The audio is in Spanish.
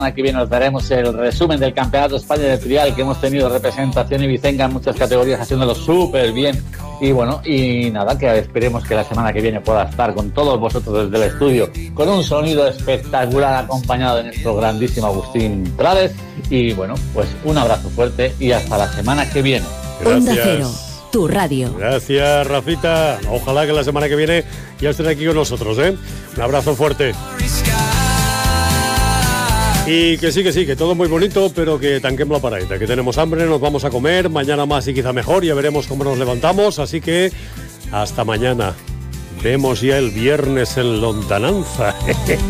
Aquí viene os daremos el resumen del Campeonato de España de Trial, que hemos tenido representación ibicenca en muchas categorías haciéndolo súper bien. Y bueno, y nada, que esperemos que la semana que viene pueda estar con todos vosotros desde el estudio, con un sonido espectacular acompañado de nuestro grandísimo Agustín Prades. Y bueno, pues un abrazo fuerte y hasta la semana que viene. Gracias. Onda Cero, tu radio. Gracias, Rafita. Ojalá que la semana que viene ya estén aquí con nosotros, ¿eh? Un abrazo fuerte. Y que sí, que todo muy bonito, pero que tanquemos la paradita, que tenemos hambre, nos vamos a comer, mañana más y quizá mejor, ya veremos cómo nos levantamos, así que hasta mañana. Vemos ya el viernes en lontananza.